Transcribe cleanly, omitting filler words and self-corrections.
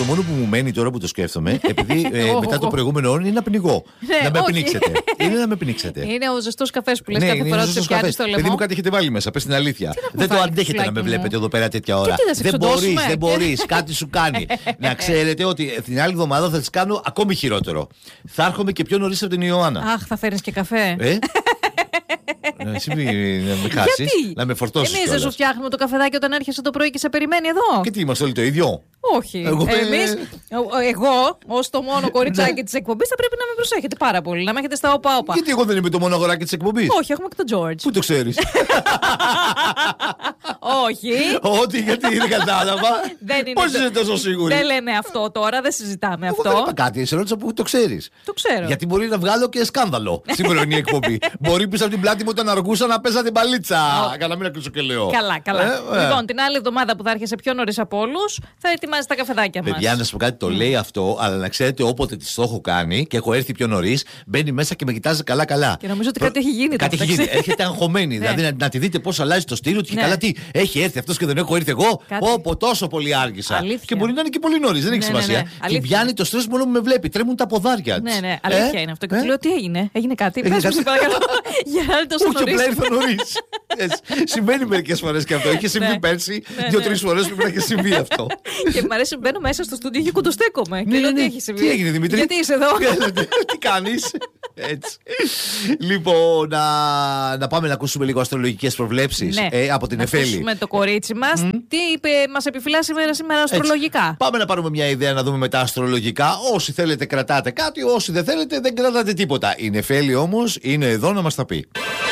το μόνο που μου μένει τώρα που το σκέφτομαι, επειδή μετά το προηγούμενο όνειρο είναι να πνιγώ. Να με πνίξετε. Είναι να με πνίξετε. Είναι ο ζεστός καφές που λες κάθε φορά ότι σε πιάνει στο λαιμό. Παιδί μου, κάτι έχετε βάλει μέσα, πες την αλήθεια. Δεν το αντέχετε να με βλέπετε εδώ πέρα τέτοια ώρα. Δεν μπορείς, κάτι σου κάνει. Να ξέρετε ότι την άλλη εβδομάδα θα τις κάνω ακόμη χειρότερο. Θα έρχομαι και πιο νωρίς από την Ιωάννα. Αχ, θα φέρνεις και καφέ. Εσύ να με χάσεις, να με φορτώσεις. Εμείς δεν σου φτιάχνουμε το καφεδάκι όταν έρχεσαι το πρωί και σε περιμένει εδώ. Και τι, είμαστε όλοι το ίδιο? Όχι. Εγώ, ως το μόνο κοριτσάκι της εκπομπής, θα πρέπει να με προσέχετε πάρα πολύ. Να με έχετε στα όπα-όπα. Γιατί εγώ δεν είμαι το μόνο αγοράκι της εκπομπής? Όχι, έχουμε και τον George. Πού το ξέρεις? Όχι. Ότι, γιατί δεν κατάλαβα. Πώς είσαι τόσο σίγουρη? Δεν λέμε αυτό τώρα, δεν συζητάμε αυτό. Δεν είπα κάτι, σε ρώτησα που το ξέρεις. Το ξέρω. Γιατί μπορεί να βγάλω και σκάνδαλο σήμερα είναι η εκπομπή. Μπορεί πίσω από την πλάτη μου όταν αργούσα να παίζα την παλίτσα. Για να μην ακούσω και λέω. Καλά. Λοιπόν, την άλλη εβδομάδα που θα έρχεσαι πιο νωρίς από όλους, θα ετοιμάζει τα καφεδάκια μας. Παιδιά, να σου πω κάτι, το λέει αυτό, αλλά να ξέρετε, όποτε τη το έχω κάνει και έχω έρθει πιο νωρίς, μπαίνει μέσα και με κοιτάζει καλά-καλά. Και νομίζω ότι κάτι έχει γίνει. Κάτι έχει γίνει. Έρχεται αγχωμένη. Δηλαδή να τη δείτε πώς αλλάζει το στήλο και καλά, τι έχει έρθει αυτό και δεν έχω έρθει εγώ. Πω, τόσο πολύ άργησα. Και μπορεί να είναι και πολύ νωρίς, δεν έχει σημασία. Και πιάνει το στρες μόνο που με βλέπει. Τρέμουν τα ποδάρια της. Ναι, αλήθεια είναι αυτό. Και του λέω τι έγινε. Έγινε κάτι. Πες μου, παρακαλώ. Για να το όχι, απλά ήρθα νωρίς. Συμβαίνει μερικές φορές και αυτό. Είχε συμβεί πέρσι, 2-3 φορές πρέπει να έχει συμβεί αυτό. Και μου αρέσει, μπαίνω μέσα στο στούντιο και κοντοστέκομαι. Και λέω τι έχει συμβεί. Τι έγινε, Δημήτρη? Γιατί είσαι εδώ? Τι κάνεις? Έτσι. Λοιπόν, να πάμε να ακούσουμε λίγο αστρολογικές προβλέψεις από την Εφέλη. Να ακούσουμε το κορίτσι μας. Τι είπε, μας επιφυλάσσει σήμερα αστρολογικά. Πάμε να πάρουμε μια ιδέα να δούμε με τα αστρολογικά. Όσοι θέλετε κρατάτε κάτι, όσοι δεν θέλετε δεν κρατάτε τίποτα. Η Εφέλη όμως είναι εδώ να μας τα πει.